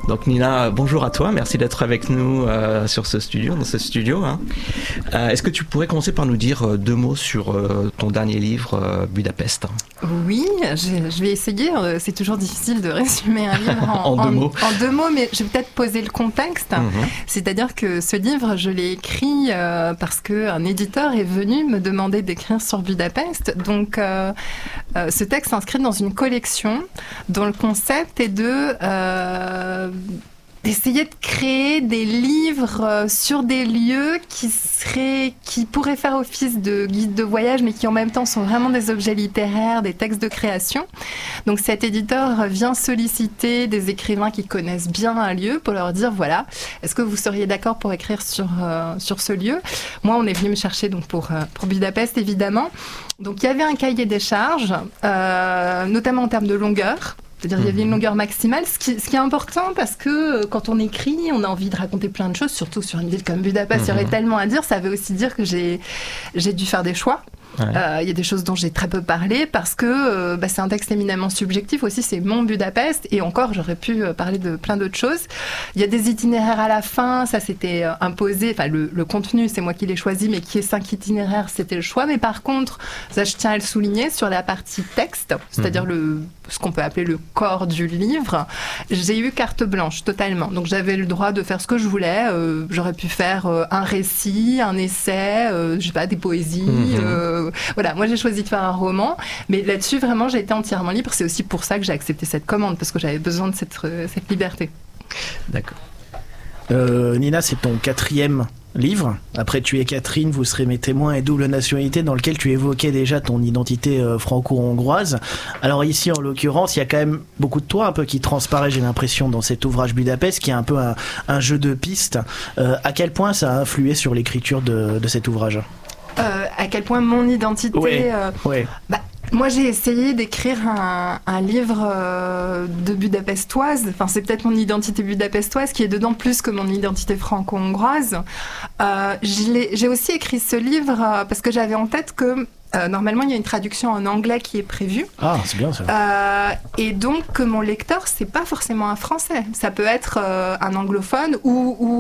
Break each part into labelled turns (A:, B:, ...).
A: Donc Nina, bonjour à toi, merci d'être avec nous dans ce studio. Hein. Est-ce que tu pourrais commencer par nous dire 2 mots sur ton dernier livre, Budapest?
B: Oui, je vais essayer. C'est toujours difficile de résumer un livre
A: en 2 mots.
B: En 2 mots, mais je vais peut-être poser le contexte. C'est-à-dire que ce livre, je l'ai écrit parce qu'un éditeur est venu me demander d'écrire sur Budapest. Donc, ce texte s'inscrit dans une collection dont le concept est d'essayer de créer des livres sur des lieux qui pourraient faire office de guide de voyage, mais qui en même temps sont vraiment des objets littéraires, des textes de création. Donc cet éditeur vient solliciter des écrivains qui connaissent bien un lieu pour leur dire, voilà, est-ce que vous seriez d'accord pour écrire sur ce lieu? Moi, on est venu me chercher donc pour Budapest, évidemment. Donc il y avait un cahier des charges, notamment en termes de longueur. C'est-à-dire qu'il y avait une longueur maximale, ce qui est important parce que quand on écrit, on a envie de raconter plein de choses, surtout sur une ville comme Budapest, il y aurait tellement à dire. Ça veut aussi dire que j'ai dû faire des choix. Ouais. Y a des choses dont j'ai très peu parlé parce que c'est un texte éminemment subjectif aussi, c'est mon Budapest, et encore j'aurais pu parler de plein d'autres choses. Il y a des itinéraires à la fin, ça c'était imposé, enfin le contenu c'est moi qui l'ai choisi, mais qu'il y ait 5 itinéraires c'était le choix. Mais par contre, ça je tiens à le souligner, sur la partie texte, c'est-à-dire ce qu'on peut appeler le corps du livre, j'ai eu carte blanche totalement, donc j'avais le droit de faire ce que je voulais. J'aurais pu faire un récit, un essai, je sais pas, des poésies, voilà, moi j'ai choisi de faire un roman, mais là-dessus vraiment j'ai été entièrement libre. C'est aussi pour ça que j'ai accepté cette commande, parce que j'avais besoin de cette liberté.
A: D'accord.
C: Nina, c'est ton 4e livre. Après Tu es Catherine, Vous serez mes témoins et Double nationalité, dans lequel tu évoquais déjà ton identité franco-hongroise. Alors ici, en l'occurrence, il y a quand même beaucoup de toi un peu qui transparaît, j'ai l'impression, dans cet ouvrage Budapest, qui est un peu un jeu de pistes. À quel point ça a influé sur l'écriture de cet ouvrage ?
B: À quel point mon identité...
C: Ouais.
B: Moi, j'ai essayé d'écrire un livre de budapestoise. Enfin, c'est peut-être mon identité budapestoise qui est dedans plus que mon identité franco-hongroise. J'ai aussi écrit ce livre parce que j'avais en tête que normalement, il y a une traduction en anglais qui est prévue.
C: Ah, c'est bien ça.
B: Et donc, que mon lecteur, c'est pas forcément un Français. Ça peut être un anglophone ou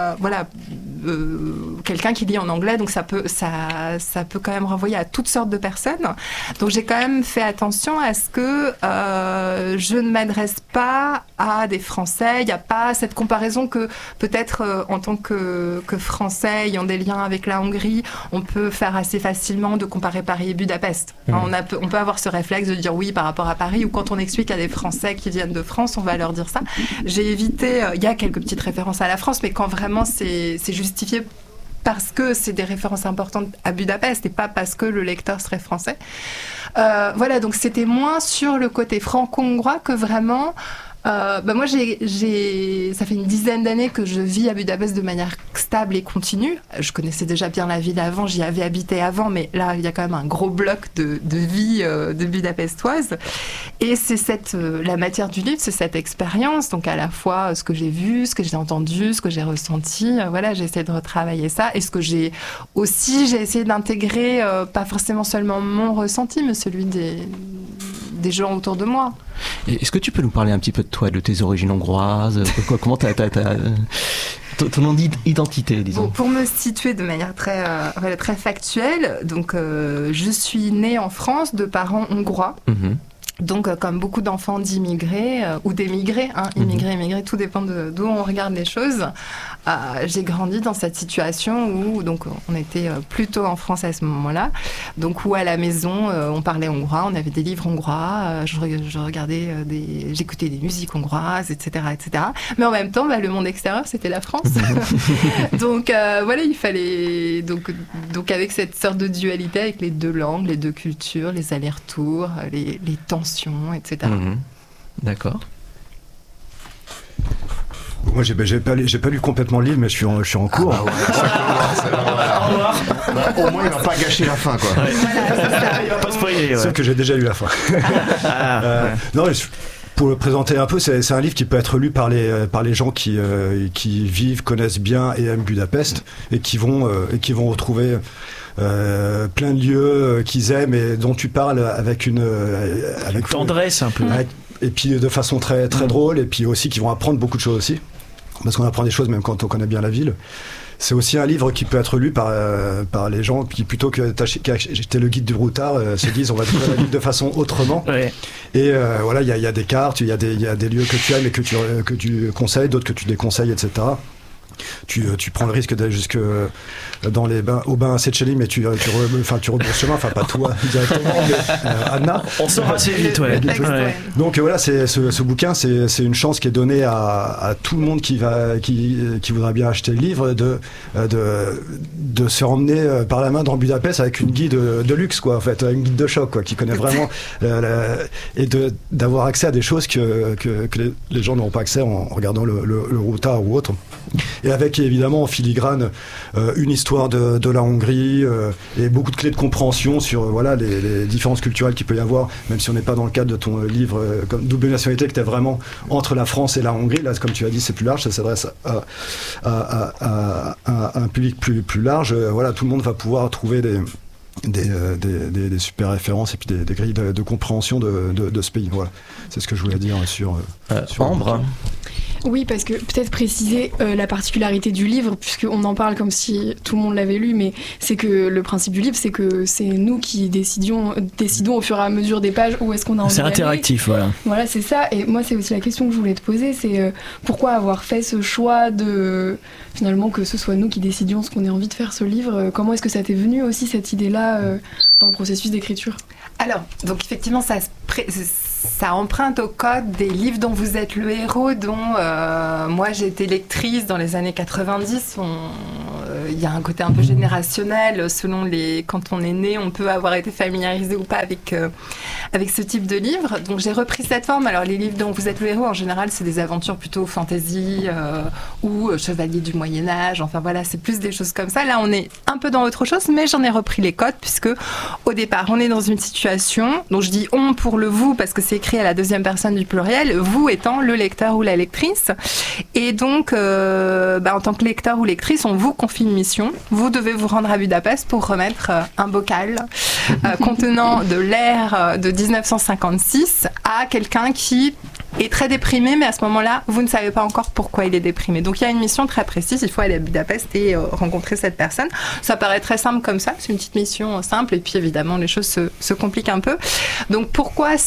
B: quelqu'un qui lit en anglais. Donc, ça peut quand même renvoyer à toutes sortes de personnes. Donc, j'ai quand même fait attention à ce que je ne m'adresse pas à des Français. Il n'y a pas cette comparaison que peut-être en tant que Français ayant des liens avec la Hongrie, on peut faire assez facilement de comparer Paris et Budapest. On peut avoir ce réflexe de dire oui par rapport à Paris, ou quand on explique à des Français qui viennent de France, on va leur dire ça. J'ai évité, il y a quelques petites références à la France, mais quand vraiment c'est justifié parce que c'est des références importantes à Budapest et pas parce que le lecteur serait français. Voilà, donc c'était moins sur le côté franco-hongrois que vraiment... moi, ça fait une dizaine d'années que je vis à Budapest de manière stable et continue. Je connaissais déjà bien la ville avant, j'y avais habité avant, mais là, il y a quand même un gros bloc de vie de budapestoise. Et c'est la matière du livre, c'est cette expérience. Donc, à la fois ce que j'ai vu, ce que j'ai entendu, ce que j'ai ressenti. Voilà, j'ai essayé de retravailler ça. Et ce que j'ai essayé d'intégrer, pas forcément seulement mon ressenti, mais celui des gens autour de moi.
A: Est-ce que tu peux nous parler un petit peu de toi, de tes origines hongroises? Comment ton identité, disons.
B: Bon, pour me situer de manière très factuelle, donc je suis née en France de parents hongrois. Donc, comme beaucoup d'enfants d'immigrés ou d'émigrés, immigrés, tout dépend d'où on regarde les choses. J'ai grandi dans cette situation où donc on était plutôt en France à ce moment-là, donc où à la maison on parlait hongrois, on avait des livres hongrois, je regardais j'écoutais des musiques hongroises, etc. Mais en même temps, le monde extérieur c'était la France. Donc voilà, il fallait donc avec cette sorte de dualité avec les deux langues, les deux cultures, les allers-retours, les tensions, etc.
A: D'accord.
D: Moi, j'ai pas lu complètement le livre, mais je suis en cours.
E: Au moins, il va pas gâcher la fin, quoi.
C: Il va pas spoiler.
D: Sauf que j'ai déjà lu la fin. Non, pour le présenter un peu, c'est un livre qui peut être lu par les gens qui vivent, connaissent bien et aiment Budapest, et qui vont retrouver plein de lieux qu'ils aiment et dont tu parles avec tendresse un peu. et puis de façon très, très drôle, et puis aussi qui vont apprendre beaucoup de choses aussi, parce qu'on apprend des choses même quand on connaît bien la ville. C'est aussi un livre qui peut être lu par les gens qui, plutôt que d'acheter le guide du routard, se disent on va découvrir la ville de façon autrement. Ouais. Et voilà, il y a des cartes, il y a des lieux que tu aimes et que tu conseilles, d'autres que tu déconseilles, etc. Tu prends le risque d'aller jusque dans au bain à Seychelles, mais tu rebourses chemin, enfin pas toi directement, mais Anna.
C: On sort assez vite, ouais.
D: Donc voilà, ce bouquin, c'est une chance qui est donnée à tout le monde qui voudrait bien acheter le livre, de se emmener par la main dans Budapest avec une guide de luxe, quoi, en fait, une guide de choc, quoi, qui connaît vraiment et d'avoir accès à des choses que les gens n'auront pas accès en regardant le routard ou autre. Et avec évidemment en filigrane une histoire de la Hongrie et beaucoup de clés de compréhension sur voilà les différences culturelles qu'il peut y avoir, même si on n'est pas dans le cadre de ton livre comme Double nationalité, que tu es vraiment entre la France et la Hongrie. Là, comme tu as dit, c'est plus large, ça s'adresse à un public plus large. Voilà, tout le monde va pouvoir trouver des super références et puis des grilles de compréhension de ce pays. Voilà, c'est ce que je voulais dire sur
A: Ambre.
F: Oui, parce que peut-être préciser la particularité du livre, puisqu'on en parle comme si tout le monde l'avait lu, mais c'est que le principe du livre, c'est que c'est nous qui décidons au fur et à mesure des pages où est-ce qu'on a envie d'aller.
C: C'est interactif, voilà.
F: Voilà, c'est ça. Et moi, c'est aussi la question que je voulais te poser, c'est pourquoi avoir fait ce choix de, finalement, que ce soit nous qui décidions ce qu'on ait envie de faire ce livre. Comment est-ce que ça t'est venu aussi, cette idée-là, dans le processus d'écriture ?
B: Alors, donc effectivement, ça emprunte au code des livres dont vous êtes le héros, dont moi j'ai été lectrice dans les années 90. Il y a un côté un peu générationnel, quand on est né, on peut avoir été familiarisé ou pas avec ce type de livre. Donc j'ai repris cette forme. Alors les livres dont vous êtes le héros, en général, c'est des aventures plutôt fantasy ou chevalier du Moyen-Âge. Enfin voilà, c'est plus des choses comme ça. Là, on est un peu dans autre chose, mais j'en ai repris les codes, puisque au départ, on est dans une situation, donc je dis on pour le vous, parce que c'est écrit à la deuxième personne du pluriel, vous étant le lecteur ou la lectrice. Et donc, en tant que lecteur ou lectrice, on vous confie une mission. Vous devez vous rendre à Budapest pour remettre un bocal contenant de l'air de 1956 à quelqu'un qui est très déprimé, mais à ce moment-là, vous ne savez pas encore pourquoi il est déprimé. Donc, il y a une mission très précise. Il faut aller à Budapest et rencontrer cette personne. Ça paraît très simple comme ça. C'est une petite mission simple. Et puis, évidemment, les choses se compliquent un peu. Donc, pourquoi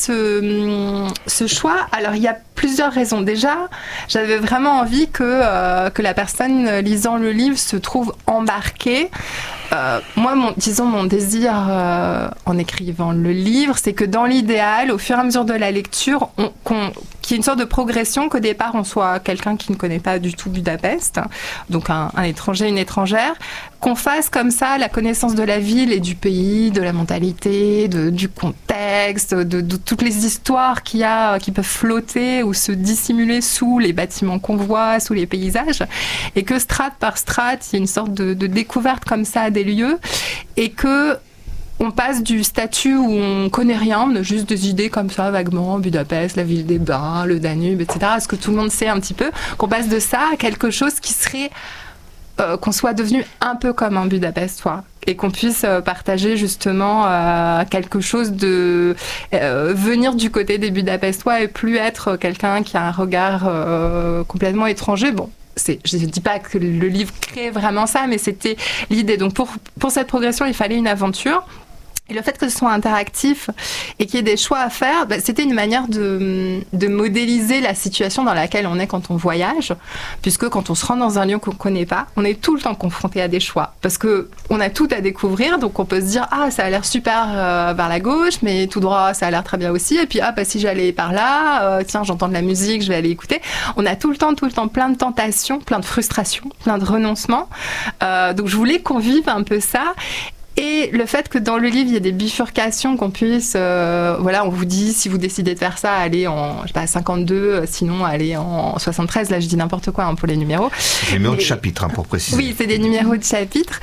B: ce choix ? Alors, il y a plusieurs raisons. Déjà, j'avais vraiment envie que la personne lisant le livre se trouve embarquée. Moi, mon désir en écrivant le livre, c'est que dans l'idéal, au fur et à mesure de la lecture, qu'il y ait une sorte de progression, qu'au départ, on soit quelqu'un qui ne connaît pas du tout Budapest, donc un étranger, une étrangère, qu'on fasse comme ça la connaissance de la ville et du pays, de la mentalité, du contexte, de toutes les histoires qui peuvent flotter ou se dissimuler sous les bâtiments qu'on voit, sous les paysages, et que strate par strate, il y a une sorte de découverte comme ça des lieux, et que on passe du statut où on connaît rien, on a juste des idées comme ça vaguement, Budapest, la ville des bains, le Danube, etc., à ce que tout le monde sait un petit peu, qu'on passe de ça à quelque chose qui serait qu'on soit devenu un peu comme un Budapestois et qu'on puisse partager justement quelque chose de venir du côté des Budapestois et plus être quelqu'un qui a un regard complètement étranger. Bon, je ne dis pas que le livre crée vraiment ça, mais c'était l'idée. Donc pour cette progression, il fallait une aventure. Et le fait que ce soit interactif et qu'il y ait des choix à faire, c'était une manière de modéliser la situation dans laquelle on est quand on voyage, puisque quand on se rend dans un lieu qu'on ne connaît pas, on est tout le temps confronté à des choix, parce qu'on a tout à découvrir, donc on peut se dire « Ah, ça a l'air super vers la gauche, mais tout droit, ça a l'air très bien aussi, et puis si j'allais par là, tiens, j'entends de la musique, je vais aller écouter. » On a tout le temps plein de tentations, plein de frustrations, plein de renoncements. Donc je voulais qu'on vive un peu ça. Et le fait que dans le livre, il y ait des bifurcations, qu'on puisse... on vous dit, si vous décidez de faire ça, allez en 52, sinon allez en 73. Là, je dis n'importe quoi pour les numéros.
E: Des numéros de chapitres, pour préciser.
B: Oui, c'est des numéros de chapitres.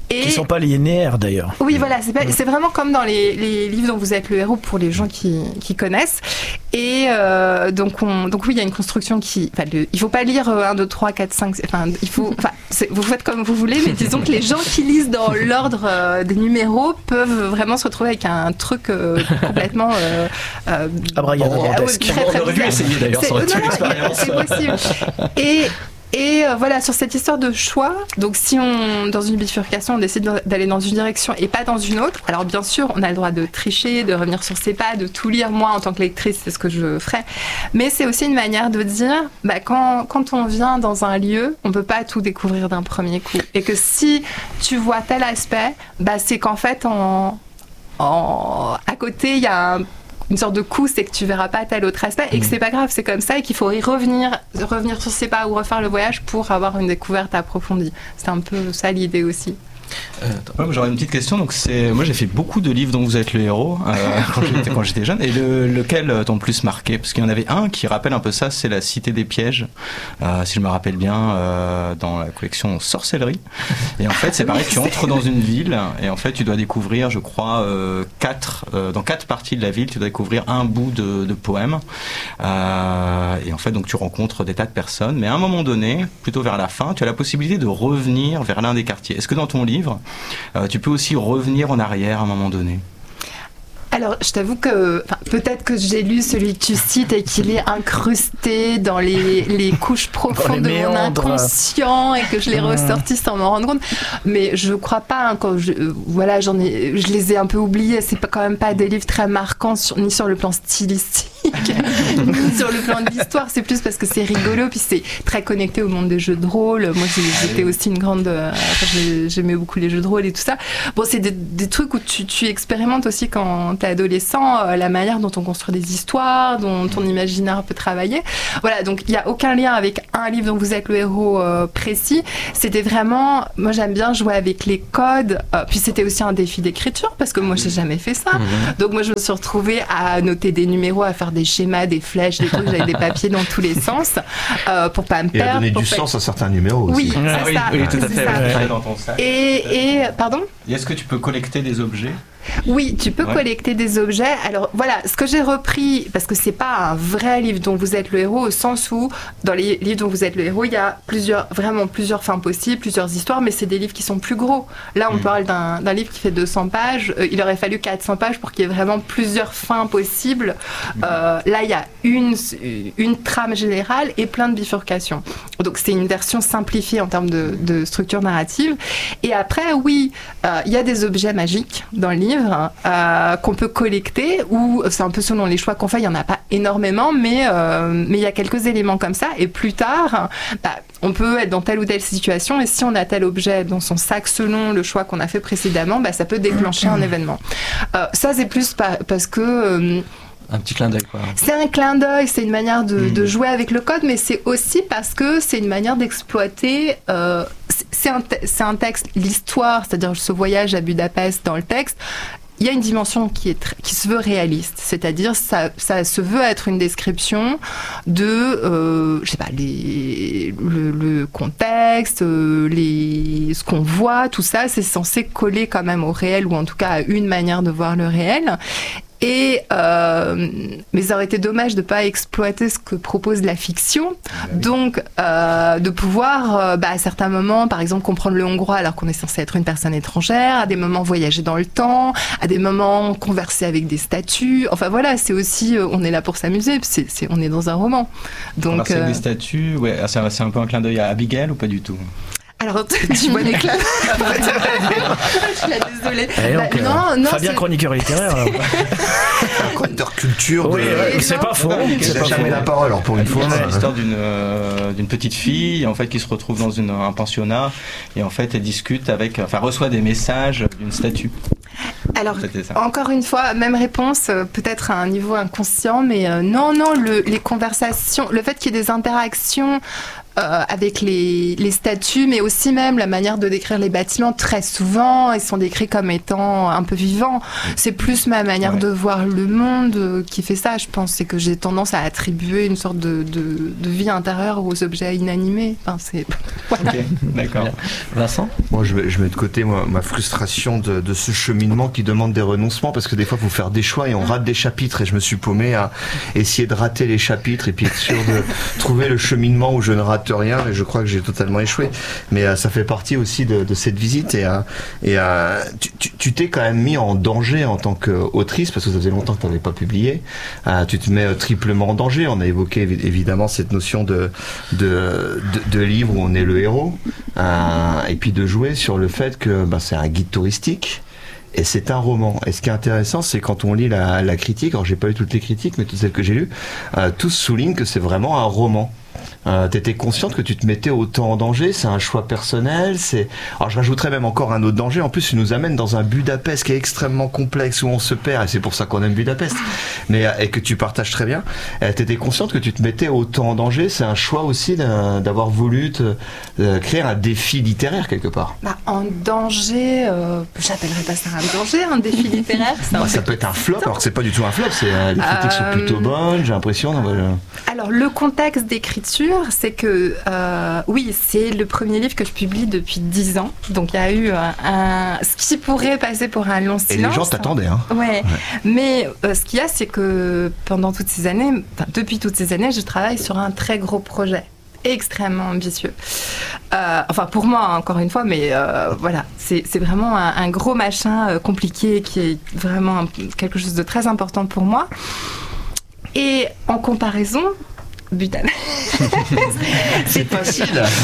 B: Et...
C: Qui sont pas linéaires d'ailleurs.
B: Oui, voilà, c'est vraiment comme dans les livres dont vous êtes le héros pour les gens qui connaissent. Et donc oui, il y a une construction qui... il faut pas lire 1, 2, 3, 4, 5... vous faites comme vous voulez, mais disons que les gens qui lisent dans l'ordre des numéros peuvent vraiment se retrouver avec un truc complètement...
C: abracadabrantesque.
A: On aurait dû essayer d'ailleurs, ça aurait été une expérience.
B: C'est possible. Et voilà, sur cette histoire de choix, donc si dans une bifurcation, on décide d'aller dans une direction et pas dans une autre, alors bien sûr, on a le droit de tricher, de revenir sur ses pas, de tout lire. Moi, en tant que lectrice, c'est ce que je ferais. Mais c'est aussi une manière de dire, quand on vient dans un lieu, on peut pas tout découvrir d'un premier coup. Et que si tu vois tel aspect, c'est qu'en fait, à côté, il y a une sorte de coup, c'est que tu verras pas tel autre aspect et que c'est pas grave, c'est comme ça et qu'il faut y revenir sur ses pas ou refaire le voyage pour avoir une découverte approfondie. C'est un peu ça l'idée aussi.
A: J'aurais une petite question. Donc moi j'ai fait beaucoup de livres dont vous êtes le héros quand j'étais jeune. Et lequel t'ont le plus marqué? Parce qu'il y en avait un qui rappelle un peu ça, c'est La Cité des Pièges, si je me rappelle bien, dans la collection Sorcellerie. Et en fait c'est pareil, tu entres dans une ville et en fait tu dois découvrir, je crois, dans 4 parties de la ville, tu dois découvrir un bout de poème. Et en fait donc tu rencontres des tas de personnes, mais à un moment donné, plutôt vers la fin, tu as la possibilité de revenir vers l'un des quartiers. Est-ce que dans ton livre tu peux aussi revenir en arrière à un moment donné?
B: Alors, je t'avoue que peut-être que j'ai lu celui que tu cites et qu'il est incrusté dans les couches profondes de mon inconscient et que je l'ai ressorti sans m'en rendre compte. Mais je crois pas. Je les ai un peu oubliés. C'est quand même pas des livres très marquants ni sur le plan stylistique ni sur le plan de l'histoire. C'est plus parce que c'est rigolo puis c'est très connecté au monde des jeux de rôle. Moi, j'étais aussi une grande. J'aimais beaucoup les jeux de rôle et tout ça. Bon, c'est des trucs où tu expérimentes aussi quand t'es adolescent, la manière dont on construit des histoires, dont ton imaginaire peut travailler. Voilà, donc il n'y a aucun lien avec un livre dont vous êtes le héros précis. C'était vraiment, moi j'aime bien jouer avec les codes, puis c'était aussi un défi d'écriture, parce que moi j'ai jamais fait ça. Donc moi je me suis retrouvée à noter des numéros, à faire des schémas, des flèches, des trucs, j'avais des papiers dans tous les sens, pour pas me perdre.
E: Et à donner du sens à certains numéros aussi.
B: Oui, c'est ça.
A: Oui, tout à fait.
B: Ça.
A: Dans ton sac.
B: Et pardon ?
A: Et est-ce que tu peux collecter des objets ?
B: Oui, tu peux collecter des objets. Alors voilà, ce que j'ai repris, parce que c'est pas un vrai livre dont vous êtes le héros, au sens où dans les livres dont vous êtes le héros, il y a vraiment plusieurs fins possibles, plusieurs histoires, mais c'est des livres qui sont plus gros. Là, on parle d'un livre qui fait 200 pages. Il aurait fallu 400 pages pour qu'il y ait vraiment plusieurs fins possibles. Là, il y a une trame générale et plein de bifurcations. Donc c'est une version simplifiée en termes de structure narrative. Et après, oui, il y a des objets magiques dans le livre qu'on peut collecter, ou c'est un peu selon les choix qu'on fait, il n'y en a pas énormément, mais il y a quelques éléments comme ça, et plus tard, on peut être dans telle ou telle situation, et si on a tel objet dans son sac selon le choix qu'on a fait précédemment, ça peut déclencher un événement. Ça, c'est plus parce que...
A: un petit clin d'œil, quoi.
B: C'est un clin d'œil, c'est une manière de jouer avec le code, mais c'est aussi parce que c'est une manière d'exploiter... c'est un texte, l'histoire, c'est-à-dire ce voyage à Budapest dans le texte, il y a une dimension qui se veut réaliste, c'est-à-dire ça se veut être une description de, je sais pas, le contexte, ce qu'on voit, tout ça, c'est censé coller quand même au réel, ou en tout cas à une manière de voir le réel. Mais ça aurait été dommage de ne pas exploiter ce que propose la fiction. Donc, de pouvoir, à certains moments, par exemple, comprendre le hongrois alors qu'on est censé être une personne étrangère, à des moments voyager dans le temps, à des moments converser avec des statues. Enfin voilà, c'est aussi, on est là pour s'amuser, on est dans un roman. Donc,
A: converser avec des statues, ouais, c'est un peu un clin d'œil à Abigail ou pas du tout ?
B: Alors, tu vois l'éclat. Je suis désolée.
C: Non, Fabien, chroniqueur littéraire.
E: Un chroniqueur culture.
C: Oui, c'est pas faux.
E: C'est jamais la parole, alors pour une fois.
A: C'est l'histoire d'une petite fille, en fait, qui se retrouve dans un pensionnat, et en fait, elle discute reçoit des messages d'une statue.
B: Alors, encore une fois, même réponse, peut-être à un niveau inconscient, mais non, les conversations, le fait qu'il y ait des interactions avec les statues, mais aussi même la manière de décrire les bâtiments. Très souvent, ils sont décrits comme étant un peu vivants. C'est plus ma manière de voir le monde qui fait ça, je pense. C'est que j'ai tendance à attribuer une sorte de vie intérieure aux objets inanimés. Enfin, c'est... Voilà.
A: Ok, d'accord.
G: Vincent ?
E: Moi, je mets de côté ma frustration de ce cheminement qui demande des renoncements, parce que des fois, il faut faire des choix et on rate des chapitres. Et je me suis paumé à essayer de rater les chapitres et puis être sûr de trouver le cheminement où je ne rate rien. Et je crois que j'ai totalement échoué. Mais ça fait partie aussi de cette visite. Et tu t'es quand même mis en danger en tant qu'autrice, parce que ça faisait longtemps que tu n'avais pas publié. Tu te mets triplement en danger. On a évoqué évidemment cette notion de livre où on est le héros. Et puis de jouer sur le fait que c'est un guide touristique et c'est un roman. Et ce qui est intéressant, c'est quand on lit la critique, alors j'ai pas lu toutes les critiques, mais toutes celles que j'ai lues, tous soulignent que c'est vraiment un roman. T'étais consciente que tu te mettais autant en danger? C'est un choix personnel? Alors je rajouterais même encore un autre danger. En plus, tu nous amènes dans un Budapest qui est extrêmement complexe, où on se perd, et c'est pour ça qu'on aime Budapest, et que tu partages très bien. T'étais consciente que tu te mettais autant en danger? C'est un choix aussi d'avoir voulu créer un défi littéraire quelque part.
B: En danger, j'appellerais pas ça un danger, un défi littéraire.
E: Ça peut être un flop, alors que c'est pas du tout un flop. Les critiques sont plutôt bonnes, j'ai l'impression.
B: Alors le contexte d'écriture, c'est que oui, c'est le premier livre que je publie depuis 10 ans. Donc il y a eu ce qui pourrait passer pour un long silence.
E: Et les gens t'attendaient, hein.
B: Ouais. Mais ce qu'il y a, c'est que depuis toutes ces années, je travaille sur un très gros projet extrêmement ambitieux. Pour moi, encore une fois, mais voilà, c'est vraiment un gros machin compliqué qui est vraiment quelque chose de très important pour moi. Et en comparaison, Budapest.
E: C'est facile.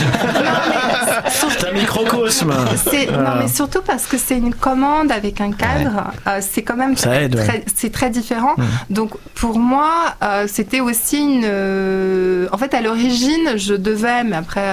C: C'est un microcosme.
B: Non, mais surtout parce que c'est une commande avec un cadre. C'est quand même c'est très différent. Donc pour moi, c'était aussi en fait, à l'origine, je devais, mais après.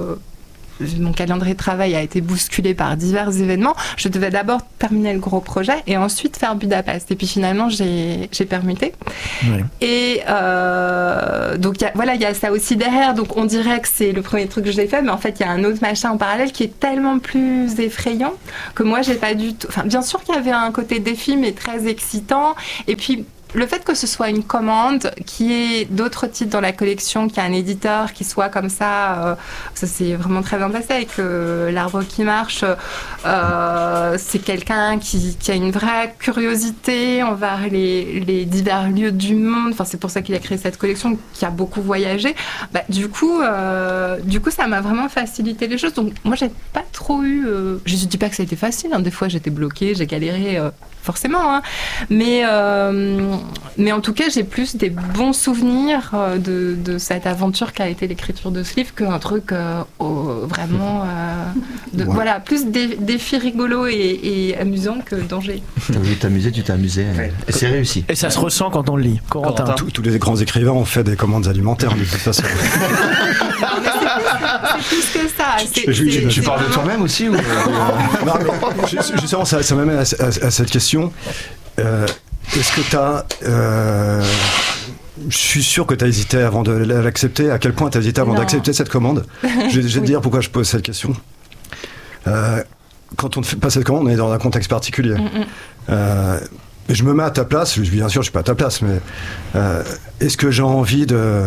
B: Mon calendrier de travail a été bousculé par divers événements. Je devais d'abord terminer le gros projet et ensuite faire Budapest. Et puis finalement, j'ai permuté. Oui. Et donc, il y a ça aussi derrière. Donc, on dirait que c'est le premier truc que j'ai fait, mais en fait, il y a un autre machin en parallèle qui est tellement plus effrayant que moi, j'ai pas du tout... Enfin, bien sûr qu'il y avait un côté défi, mais très excitant. Et puis... le fait que ce soit une commande, qu'il y ait d'autres titres dans la collection, qu'il y ait un éditeur qui soit comme ça, ça s'est vraiment très bien passé avec L'Arbre qui marche. C'est quelqu'un qui a une vraie curiosité envers les divers lieux du monde. Enfin, c'est pour ça qu'il a créé cette collection, qui a beaucoup voyagé. Du coup, ça m'a vraiment facilité les choses. Donc, moi, j'ai pas trop eu... Je ne dis pas que ça a été facile. Des fois, j'étais bloquée, j'ai galéré... forcément, hein. Mais en tout cas, j'ai plus des bons souvenirs de cette aventure qu'a été l'écriture de ce livre qu'un truc vraiment voilà, plus défi rigolo et amusant que danger.
E: T'as voulu t'amuser, tu t'es amusé, et c'est réussi.
C: Et ça se ressent quand on le lit. Corentin.
D: Tous les grands écrivains ont fait des commandes alimentaires de toute façon.
B: C'est plus que ça.
E: Tu parles de toi-même aussi ou...
D: Non, mais justement, ça m'amène à cette question. Est-ce que tu as... je suis sûr que tu as hésité avant de l'accepter. À quel point tu as hésité avant d'accepter cette commande? Je vais te dire pourquoi je pose cette question. Quand on ne fait pas cette commande, on est dans un contexte particulier. Je me mets à ta place. Bien sûr, je ne suis pas à ta place, mais est-ce que j'ai envie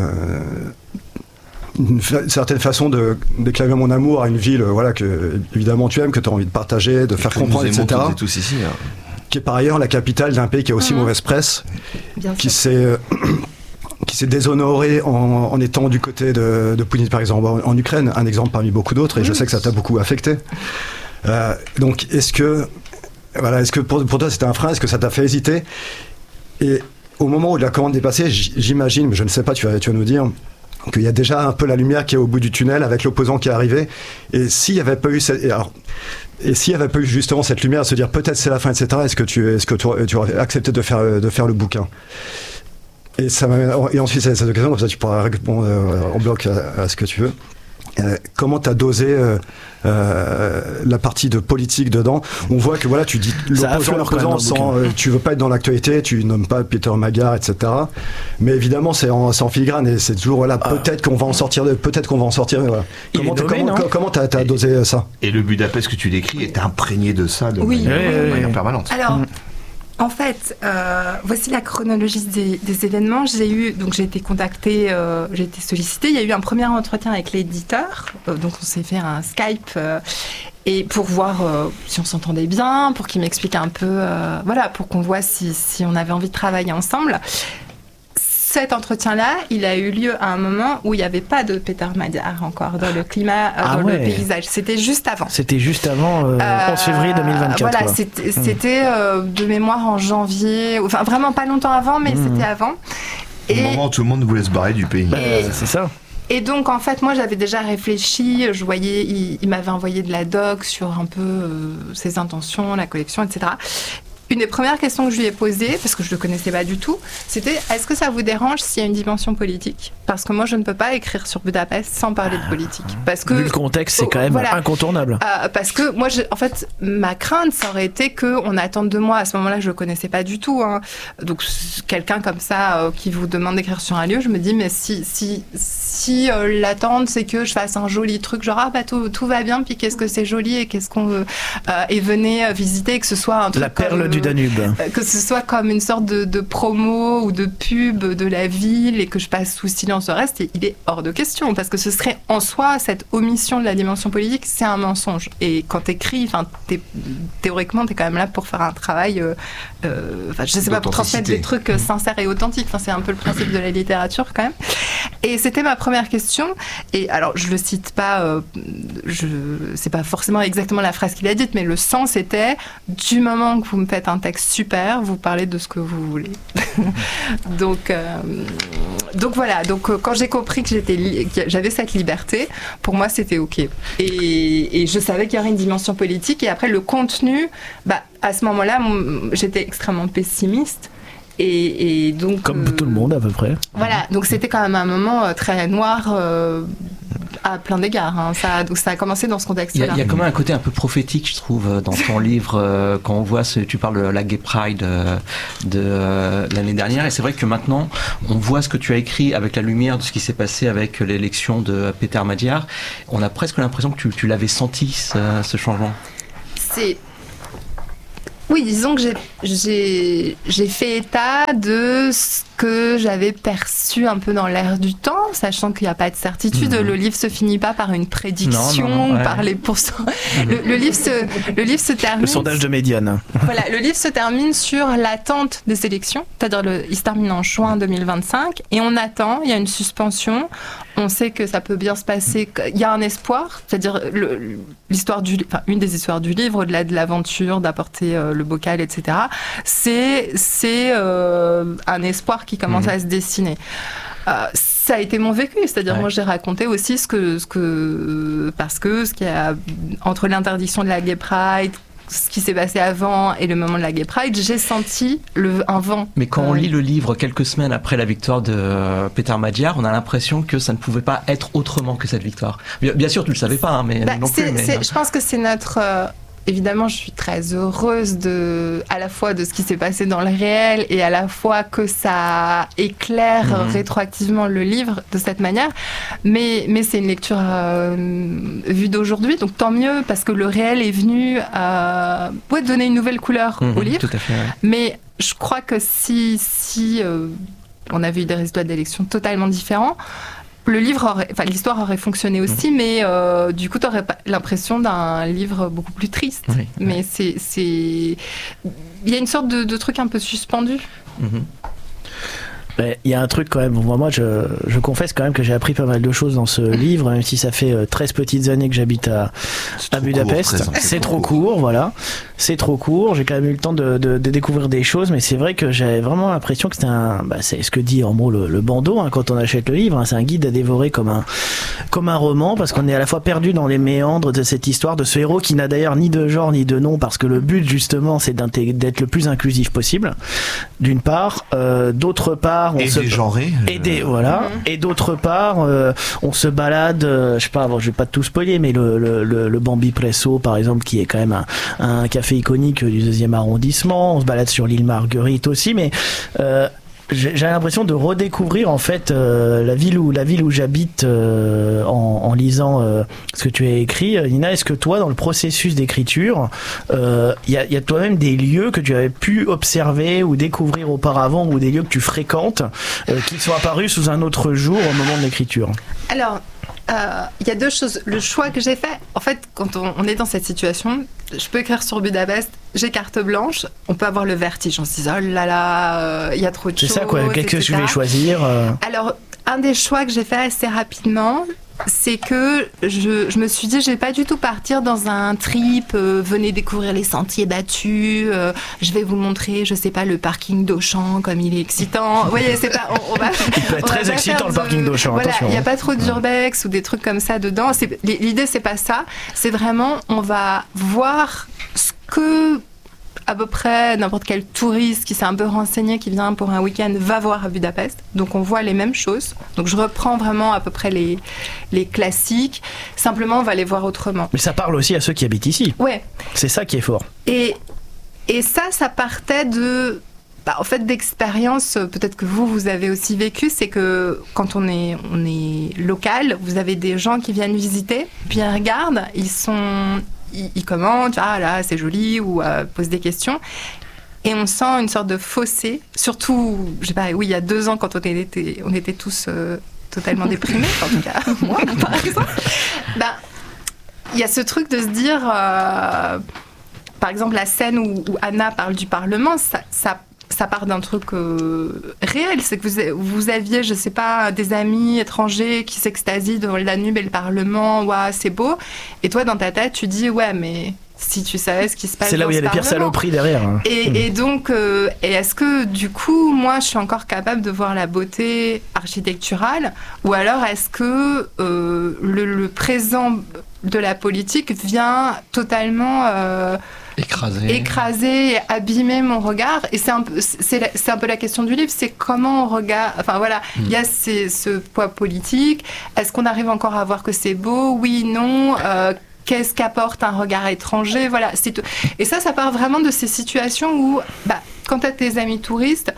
D: une certaine façon de déclamer mon amour à une ville que évidemment tu aimes, que tu as envie de partager, de faire comprendre, etc.
E: Tous ici, hein.
D: Qui est par ailleurs la capitale d'un pays qui a aussi mauvaise presse, qui s'est déshonoré en étant du côté de Poutine, par exemple, en Ukraine, un exemple parmi beaucoup d'autres, et je sais que ça t'a beaucoup affecté. Donc est-ce que pour toi c'était un frein? Est-ce que ça t'a fait hésiter? Et au moment où la commande est passée, j'imagine, mais je ne sais pas, tu vas nous dire, qu'il y a déjà un peu la lumière qui est au bout du tunnel avec l'opposant qui est arrivé. Et s'il n'y avait pas eu justement cette lumière à se dire peut-être c'est la fin, etc., est-ce que tu aurais accepté de faire le bouquin? Et ensuite, c'est cette question, comme ça tu pourras répondre en bloc à ce que tu veux. comment t'as dosé la partie de politique dedans. On voit que voilà, tu dis l'opposant sans, tu veux pas être dans l'actualité, tu nommes pas Peter Maggard, etc. Mais évidemment, c'est en filigrane et c'est toujours voilà, peut-être qu'on va en sortir. Voilà. Comment t'as dosé ça?
E: Et le Budapest que tu décris est imprégné de ça de manière permanente.
B: Alors. En fait, voici la chronologie des événements. J'ai été contactée, j'ai été sollicitée. Il y a eu un premier entretien avec l'éditeur. Donc on s'est fait un Skype et pour voir si on s'entendait bien, pour qu'il m'explique un peu, pour qu'on voit si on avait envie de travailler ensemble. Cet entretien-là, il a eu lieu à un moment où il n'y avait pas de Peter Maggard encore dans le climat, le paysage. C'était juste avant. 11
C: février 2024.
B: Voilà, c'était de mémoire en janvier, enfin vraiment pas longtemps avant, mais c'était avant.
E: Au moment où tout le monde voulait se barrer du pays.
C: C'est ça.
B: Et donc, en fait, moi, j'avais déjà réfléchi. Je voyais, il m'avait envoyé de la doc sur un peu ses intentions, la collection, etc. Une des premières questions que je lui ai posées, parce que je ne le connaissais pas du tout, c'était « Est-ce que ça vous dérange s'il y a une dimension politique ?» Parce que moi, je ne peux pas écrire sur Budapest sans parler de politique. Parce que,
C: vu le contexte, c'est quand même incontournable.
B: Parce que moi, en fait, ma crainte, ça aurait été qu'on attende de moi. À ce moment-là, je ne le connaissais pas du tout. Hein. Donc, quelqu'un comme ça qui vous demande d'écrire sur un lieu, je me dis « Mais si l'attente, c'est que je fasse un joli truc, genre tout va bien, puis qu'est-ce que c'est joli et qu'est-ce qu'on veut et venez visiter, que ce soit un truc
C: la perle du Danube.
B: Que ce soit comme une sorte de promo ou de pub de la ville et que je passe sous silence le reste, il est hors de question parce que ce serait en soi, cette omission de la dimension politique, c'est un mensonge. Et quand t'écris, théoriquement, t'es quand même là pour faire un travail, je sais pas, pour transmettre des trucs sincères et authentiques. Enfin, c'est un peu le principe de la littérature quand même. Et c'était ma première question. Et alors, je le cite pas, c'est pas forcément exactement la phrase qu'il a dite, mais le sens était du moment que vous me faites un texte super, vous parlez de ce que vous voulez. donc voilà. Donc quand j'ai compris que j'avais cette liberté, pour moi c'était ok. Et je savais qu'il y aurait une dimension politique. Et après le contenu, à ce moment-là, j'étais extrêmement pessimiste. Et donc
C: comme tout le monde à peu près.
B: Voilà. Donc c'était quand même un moment très noir. À plein d'égards. Hein. Donc ça a commencé dans ce contexte-là.
G: Il y a quand même un côté un peu prophétique, je trouve, dans ton livre, quand on voit, tu parles de la Gay Pride de l'année dernière, et c'est vrai que maintenant, on voit ce que tu as écrit avec la lumière de ce qui s'est passé avec l'élection de Peter Maggard. On a presque l'impression que tu l'avais senti, ce changement.
B: Oui, disons que j'ai fait état de ce que j'avais perçu un peu dans l'air du temps, sachant qu'il n'y a pas de certitude. Le livre se finit pas par une prédiction, par les pourcents. Le livre se termine.
C: Le sondage de Médiane.
B: Voilà, le livre se termine sur l'attente des élections, c'est-à-dire il se termine en juin 2025, et on attend. Il y a une suspension. On sait que ça peut bien se passer. Il y a un espoir, c'est-à-dire une des histoires du livre, au-delà de l'aventure, d'apporter le bocal, etc. C'est un espoir qui commence à se dessiner. Ça a été mon vécu, c'est-à-dire moi j'ai raconté aussi ce qu'il y a entre l'interdiction de la Gay Pride, ce qui s'est passé avant et le moment de la Gay Pride, j'ai senti un vent.
G: Mais quand on lit le livre quelques semaines après la victoire de Peter Maggard, on a l'impression que ça ne pouvait pas être autrement que cette victoire. Bien sûr, tu le savais pas, hein, mais non plus.
B: Je pense que c'est notre... Évidemment, je suis très heureuse à la fois de ce qui s'est passé dans le réel et à la fois que ça éclaire rétroactivement le livre de cette manière. Mais c'est une lecture vue d'aujourd'hui, donc tant mieux parce que le réel est venu donner une nouvelle couleur au livre.
G: Tout à fait, ouais.
B: Mais je crois que si on avait eu des résultats d'élections totalement différents, l'histoire aurait fonctionné aussi, mais du coup, tu aurais l'impression d'un livre beaucoup plus triste. Oui, mais il y a une sorte de truc un peu suspendu.
C: Il y a un truc quand même, moi je confesse quand même que j'ai appris pas mal de choses dans ce livre, même si ça fait 13 petites années que j'habite à Budapest. C'est trop court, voilà. C'est trop court, j'ai quand même eu le temps de découvrir des choses, mais c'est vrai que j'avais vraiment l'impression que c'était c'est ce que dit en gros le bandeau, hein, quand on achète le livre, hein, c'est un guide à dévorer comme comme un roman, parce qu'on est à la fois perdu dans les méandres de cette histoire de ce héros qui n'a d'ailleurs ni de genre ni de nom, parce que le but justement c'est d'être le plus inclusif possible, d'une part, d'autre part
E: et dégenré,
C: voilà, et d'autre part on se balade, je sais pas, je vais pas tout spoiler, mais le Bambi Presso par exemple, qui est quand même un café iconique du 2e arrondissement, on se balade sur l'île Marguerite aussi, mais j'ai l'impression de redécouvrir en fait la ville où j'habite en lisant ce que tu as écrit. Nina, est-ce que toi, dans le processus d'écriture, y a toi-même des lieux que tu avais pu observer ou découvrir auparavant, ou des lieux que tu fréquentes qui sont apparus sous un autre jour au moment de l'écriture?
B: Alors, il y a deux choses. Le choix que j'ai fait, en fait, quand on est dans cette situation, je peux écrire sur Budapest, j'ai carte blanche, on peut avoir le vertige, on se dit oh là là, il y a trop de choses.
C: C'est ça quoi, qu'est-ce que je vais choisir
B: Alors, un des choix que j'ai fait assez rapidement, c'est que je me suis dit, je vais pas du tout partir dans un trip, venez découvrir les sentiers battus, je vais vous montrer, je sais pas, le parking d'Auchan, comme il est excitant. Vous voyez, c'est pas,
C: il peut être très excitant le parking d'Auchan,
B: voilà,
C: attention.
B: Il n'y a pas trop d'urbex ou des trucs comme ça dedans. L'idée, c'est pas ça. C'est vraiment, on va voir ce que à peu près n'importe quel touriste qui s'est un peu renseigné, qui vient pour un week-end, va voir à Budapest. Donc on voit les mêmes choses. Donc je reprends vraiment à peu près les classiques. Simplement, on va les voir autrement.
C: Mais ça parle aussi à ceux qui habitent ici.
B: Ouais.
C: C'est ça qui est fort.
B: Et ça partait de... en fait, d'expérience, peut-être que vous avez aussi vécu, c'est que quand on est local, vous avez des gens qui viennent visiter, puis ils regardent, ils commentent, ah là c'est joli, ou posent des questions, et on sent une sorte de fossé, surtout, je sais pas, oui, il y a 2 ans quand on était tous totalement déprimés, en tout cas moi par exemple, il y a ce truc de se dire, par exemple la scène où Anna parle du Parlement, ça part d'un truc réel, c'est que vous aviez, je sais pas, des amis étrangers qui s'extasient devant le Danube et le Parlement, ouah, c'est beau, et toi dans ta tête tu dis ouais mais si tu savais ce qui se passe,
C: c'est là où il y a les pires saloperies derrière.
B: Et donc, et est-ce que du coup, moi, je suis encore capable de voir la beauté architecturale, ou alors est-ce que le présent de la politique vient totalement écraser et abîmer mon regard? Et c'est un peu la question du livre, c'est comment on regarde. Enfin voilà, il y a ce poids politique. Est-ce qu'on arrive encore à voir que c'est beau? Oui, non. Qu'est-ce qu'apporte un regard étranger? Voilà, c'est tout. Et ça part vraiment de ces situations où, quand tu as tes amis touristes,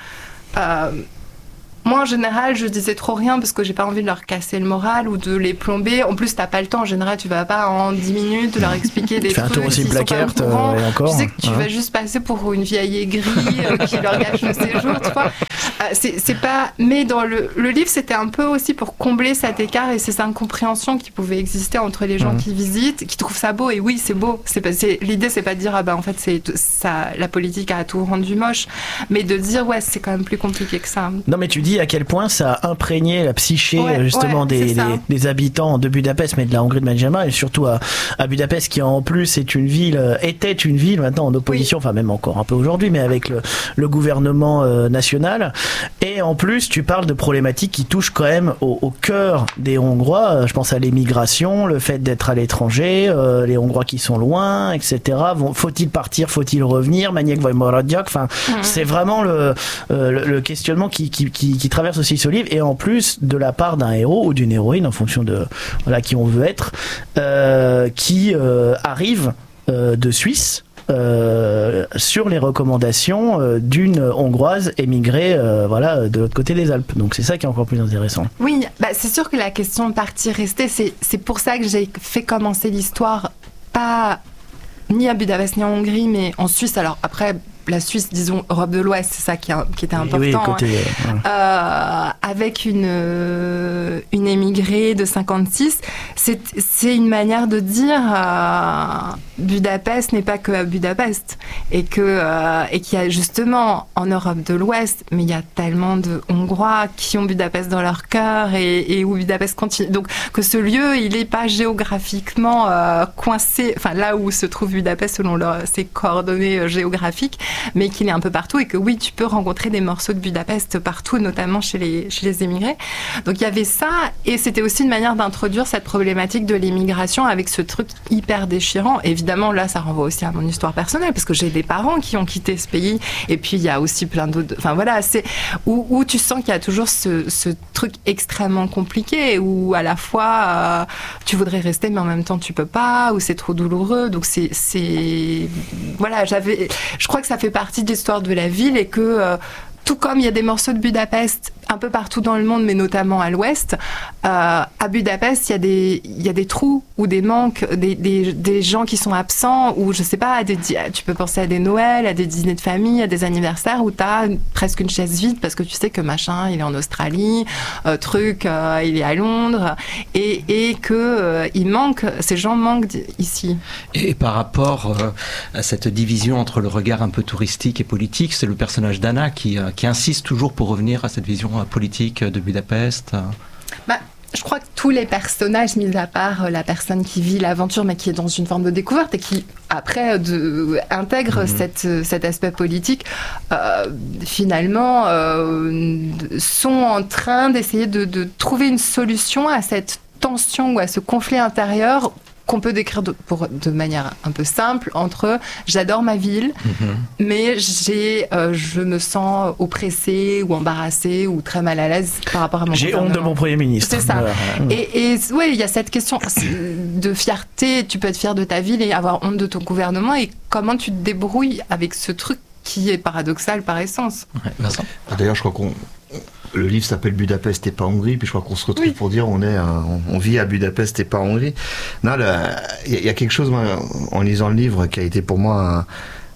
B: moi, en général, je disais trop rien parce que j'ai pas envie de leur casser le moral ou de les plomber. En plus, t'as pas le temps. En général, tu vas pas en 10 minutes leur expliquer des trucs.
C: Tu fais un tour aussi Placarte et encore.
B: Tu sais que tu vas juste passer pour une vieille aigrie qui leur gâche le séjour, tu vois. C'est pas... Mais dans le livre, c'était un peu aussi pour combler cet écart et ces incompréhensions qui pouvaient exister entre les gens qui visitent, qui trouvent ça beau. Et oui, c'est beau. L'idée, c'est pas de dire, en fait, ça, la politique a tout rendu moche. Mais de dire, ouais, c'est quand même plus compliqué que ça.
C: Non, mais tu dis à quel point ça a imprégné la psyché des habitants de Budapest, mais de la Hongrie de manière générale, et surtout à Budapest, qui en plus était une ville maintenant en opposition, enfin même encore un peu aujourd'hui, mais avec le gouvernement national. Et en plus, tu parles de problématiques qui touchent quand même au cœur des Hongrois. Je pense à l'émigration, le fait d'être à l'étranger, les Hongrois qui sont loin, etc. Faut-il partir, faut-il revenir, Maniek Vajmaradjak. Enfin, c'est vraiment le questionnement qui traverse aussi ce livre, et en plus de la part d'un héros ou d'une héroïne en fonction de qui on veut être, qui arrive de Suisse sur les recommandations d'une Hongroise émigrée de l'autre côté des Alpes. Donc c'est ça qui est encore plus intéressant.
B: Oui, c'est sûr que la question de partir-rester, c'est pour ça que j'ai fait commencer l'histoire pas ni à Budapest ni en Hongrie, mais en Suisse. Alors après, la Suisse, disons Europe de l'Ouest, c'est ça qui était important.
C: Oui, côté,
B: avec une émigrée de 56, c'est une manière de dire Budapest n'est pas que à Budapest, et qu'il y a justement en Europe de l'Ouest, mais il y a tellement de Hongrois qui ont Budapest dans leur cœur et où Budapest continue. Donc que ce lieu, il n'est pas géographiquement coincé, enfin là où se trouve Budapest selon ses coordonnées géographiques, mais qu'il est un peu partout, et que oui, tu peux rencontrer des morceaux de Budapest partout, notamment chez les émigrés. Donc il y avait ça, et c'était aussi une manière d'introduire cette problématique de l'immigration avec ce truc hyper déchirant. Évidemment, là, ça renvoie aussi à mon histoire personnelle, parce que j'ai des parents qui ont quitté ce pays, et puis il y a aussi plein d'autres... Enfin voilà, c'est où tu sens qu'il y a toujours ce truc extrêmement compliqué, où à la fois tu voudrais rester, mais en même temps tu peux pas, ou c'est trop douloureux. Donc voilà, je crois que ça fait partie de l'histoire de la ville, et que tout comme il y a des morceaux de Budapest un peu partout dans le monde, mais notamment à l'ouest, à Budapest, il y a des trous ou des manques, des gens qui sont absents, ou je sais pas, tu peux penser à des Noëls, à des dîners de famille, à des anniversaires où t'as presque une chaise vide parce que tu sais que machin, il est en Australie, il est à Londres, et que ces gens manquent ici.
G: Et par rapport à cette division entre le regard un peu touristique et politique, c'est le personnage d'Anna qui insiste toujours pour revenir à cette vision politique de Budapest.
B: Je crois que tous les personnages, mis à part la personne qui vit l'aventure mais qui est dans une forme de découverte et qui après intègre cet aspect politique, finalement sont en train d'essayer de trouver une solution à cette tension ou à ce conflit intérieur qu'on peut décrire de manière un peu simple entre j'adore ma ville, mais je me sens oppressée ou embarrassée ou très mal à l'aise par rapport à mon
C: J'ai honte de mon Premier ministre.
B: C'est ça. Et ouais, il y a cette question de fierté. Tu peux être fier de ta ville et avoir honte de ton gouvernement, et comment tu te débrouilles avec ce truc qui est paradoxal par essence.
G: Ouais, Vincent.
E: D'ailleurs, je crois le livre s'appelle Budapest et pas Hongrie, puis je crois qu'on se retrouve pour dire on vit à Budapest et pas en Hongrie. Non, il y a quelque chose, moi, en lisant le livre, qui a été pour moi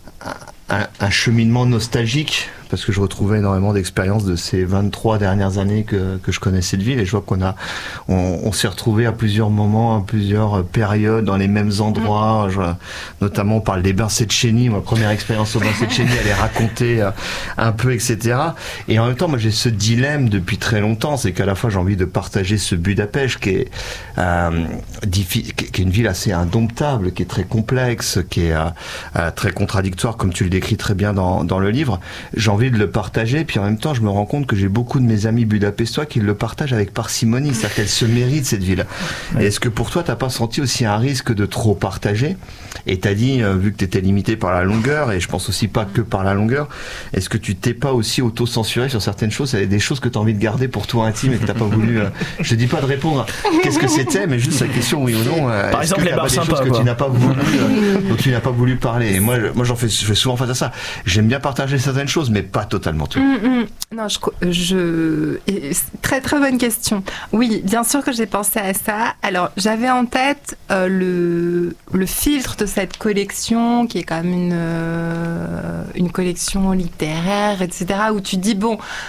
E: un cheminement nostalgique, parce que je retrouvais énormément d'expériences de ces 23 dernières années que je connais cette ville, et je vois on s'est retrouvés à plusieurs moments, à plusieurs périodes, dans les mêmes endroits. Notamment, on parle des bains Széchenyi. Ma première expérience au bain Széchenyi, elle est racontée un peu, etc. Et en même temps, moi, j'ai ce dilemme depuis très longtemps, c'est qu'à la fois, j'ai envie de partager ce Budapest qui est une ville assez indomptable, qui est très complexe, qui est très contradictoire, comme tu le décris très bien dans le livre. J'ai envie de le partager, puis en même temps je me rends compte que j'ai beaucoup de mes amis budapestois qui le partagent avec parcimonie, c'est-à-dire qu'elle se mérite, cette ville. Et est-ce que pour toi t'as pas senti aussi un risque de trop partager? Et t'as dit, vu que t'étais limité par la longueur, et je pense aussi pas que par la longueur, est-ce que tu t'es pas aussi auto-censuré sur certaines choses? Il y a des choses que t'as envie de garder pour toi intime et que t'as pas voulu, je dis pas de répondre qu'est-ce que c'était, mais juste la question oui ou non.
C: Par exemple, les bars sympas,
E: que tu n'as pas voulu, dont tu n'as pas voulu parler. Et moi je fais souvent face à ça. J'aime bien partager certaines choses, mais pas totalement tout.
B: Non, très très bonne question. Oui, bien sûr que j'ai pensé à ça. Alors, j'avais en tête le filtre de cette collection, qui est quand même une collection littéraire, etc., où tu dis, bon,